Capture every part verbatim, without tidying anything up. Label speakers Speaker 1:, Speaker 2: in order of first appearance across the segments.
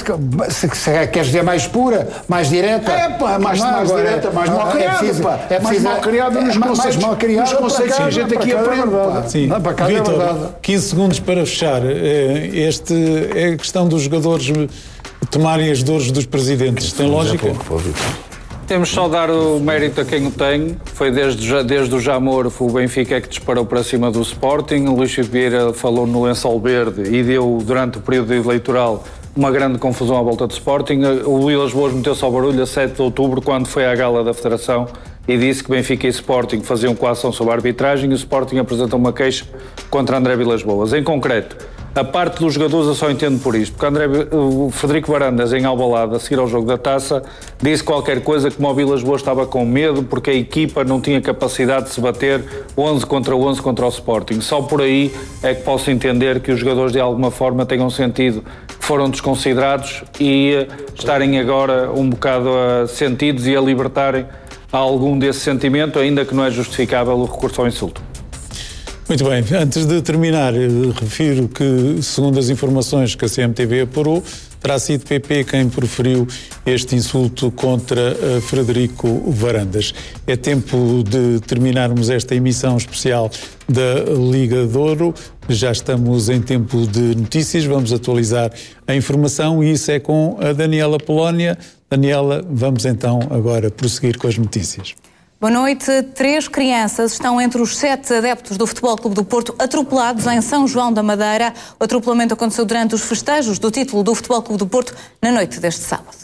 Speaker 1: se, se queres dizer mais pura, mais direta.
Speaker 2: É pá, mais,
Speaker 1: não,
Speaker 2: mais
Speaker 1: agora,
Speaker 2: direta, mais mal criada, é preciso, pá. É mais mal criada nos
Speaker 1: é,
Speaker 2: conceitos,
Speaker 1: mal criada,
Speaker 2: nos conceitos que a gente aqui aprende, pá.
Speaker 3: Sim,
Speaker 1: não, para cá
Speaker 3: Vítor,
Speaker 1: é verdade.
Speaker 3: quinze segundos para fechar. Este é a questão dos jogadores tomarem as dores dos presidentes. Tem lógica?
Speaker 4: Temos só dar o mérito a quem o tem. Foi desde, desde o Jamor, o Benfica é que disparou para cima do Sporting. O Luís Filipe Vieira falou no lençol verde e deu, durante o período eleitoral, uma grande confusão à volta do Sporting. O Vilas Boas meteu-se ao barulho a sete de outubro, quando foi à gala da Federação, e disse que Benfica e Sporting faziam coação sobre a arbitragem e o Sporting apresentou uma queixa contra André Vilas Boas. Em concreto, a parte dos jogadores eu só entendo por isto, porque André, o Frederico Varandas, em Alvalade, a seguir ao jogo da Taça, disse qualquer coisa como o Vilas Boas estava com medo porque a equipa não tinha capacidade de se bater onze contra onze contra o Sporting. Só por aí é que posso entender que os jogadores de alguma forma tenham sentido que foram desconsiderados e estarem agora um bocado uh, sentidos e a libertarem algum desse sentimento, ainda que não é justificável o recurso ao insulto.
Speaker 3: Muito bem, antes de terminar, refiro que, segundo as informações que a C M T V apurou, terá sido P P quem proferiu este insulto contra Frederico Varandas. É tempo de terminarmos esta emissão especial da Liga de Ouro. Já estamos em tempo de notícias, vamos atualizar a informação e isso é com a Daniela Polónia. Daniela, vamos então agora prosseguir com as notícias.
Speaker 5: Boa noite. Três crianças estão entre os sete adeptos do Futebol Clube do Porto atropelados em São João da Madeira. O atropelamento aconteceu durante os festejos do título do Futebol Clube do Porto na noite deste sábado.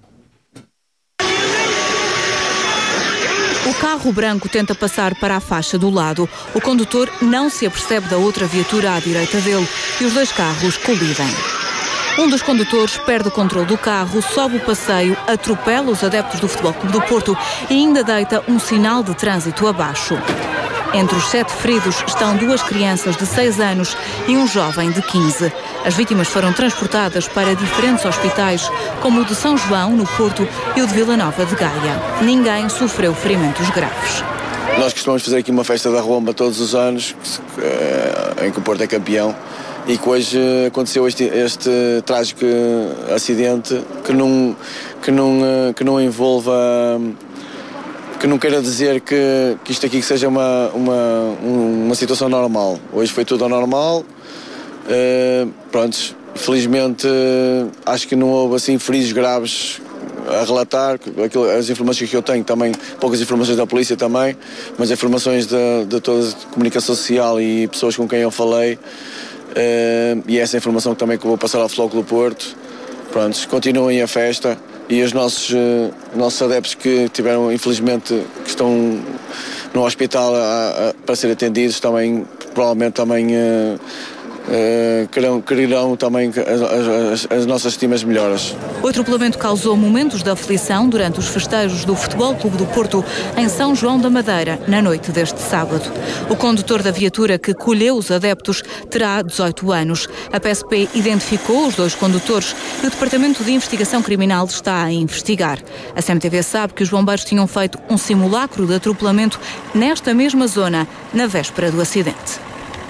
Speaker 5: O carro branco tenta passar para a faixa do lado. O condutor não se apercebe da outra viatura à direita dele e os dois carros colidem. Um dos condutores perde o controle do carro, sobe o passeio, atropela os adeptos do Futebol Clube do Porto e ainda deita um sinal de trânsito abaixo. Entre os sete feridos estão duas crianças de seis anos e um jovem de quinze. As vítimas foram transportadas para diferentes hospitais, como o de São João, no Porto, e o de Vila Nova de Gaia. Ninguém sofreu ferimentos graves.
Speaker 6: Nós costumamos fazer aqui uma festa da Roma todos os anos, em que o Porto é campeão. E que hoje aconteceu este, este trágico acidente que não, que não, que não envolva, que não queira dizer que, que isto aqui seja uma, uma, uma situação normal. Hoje foi tudo anormal, uh, pronto, felizmente acho que não houve assim feridos graves a relatar. Aquilo, as informações que eu tenho também, poucas informações da polícia também, mas informações de, de toda a comunicação social e pessoas com quem eu falei. Uh, e essa informação também que eu vou passar ao Futebol Clube do Porto. Pronto, continuem a festa e os nossos, uh, nossos adeptos que tiveram, infelizmente, que estão no hospital a, a, para ser atendidos, também, provavelmente também uh, uh, quererão, quererão também as, as, as nossas estimas melhoras.
Speaker 5: O atropelamento causou momentos de aflição durante os festejos do Futebol Clube do Porto em São João da Madeira, na noite deste sábado. O condutor da viatura que colheu os adeptos terá dezoito anos. A P S P identificou os dois condutores e o Departamento de Investigação Criminal está a investigar. A C M T V sabe que os bombeiros tinham feito um simulacro de atropelamento nesta mesma zona, na véspera do acidente.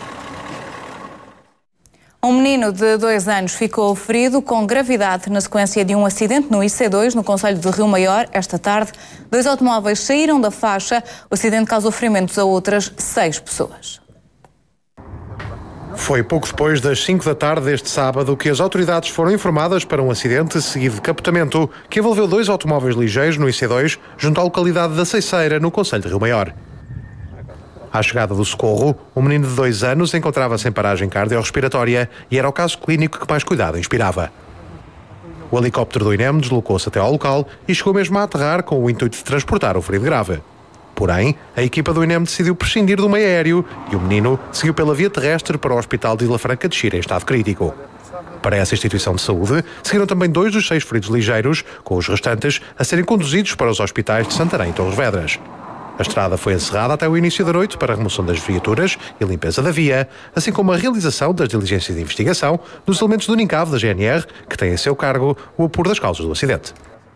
Speaker 5: Um menino de dois anos ficou ferido com gravidade na sequência de um acidente no I C dois, no concelho de Rio Maior, esta tarde. Dois automóveis saíram da faixa. O acidente causou ferimentos a outras seis pessoas.
Speaker 7: Foi pouco depois das cinco da tarde deste sábado que as autoridades foram informadas para um acidente seguido de capotamento que envolveu dois automóveis ligeiros no I C dois, junto à localidade da Ceiceira, no concelho de Rio Maior. À chegada do socorro, um menino de dois anos encontrava-se em paragem cardiorrespiratória e era o caso clínico que mais cuidado inspirava. O helicóptero do I N E M deslocou-se até ao local e chegou mesmo a aterrar com o intuito de transportar o ferido grave. Porém, a equipa do I N E M decidiu prescindir do meio aéreo e o menino seguiu pela via terrestre para o Hospital de Vila Franca de Xira em estado crítico. Para essa instituição de saúde, seguiram também dois dos seis feridos ligeiros, com os restantes a serem conduzidos para os hospitais de Santarém e Torres Vedras. A estrada foi encerrada até o início da noite para a remoção das viaturas e limpeza da via, assim como a realização das diligências de investigação dos elementos do NINCAV da G N R, que têm a seu cargo o apuro das causas do acidente.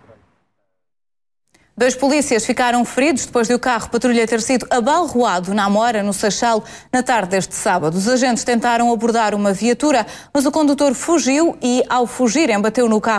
Speaker 5: Dois polícias ficaram feridos depois de o carro patrulha ter sido abalroado na Amora, no Seixal, na tarde deste sábado. Os agentes tentaram abordar uma viatura, mas o condutor fugiu e, ao fugirem, bateu no carro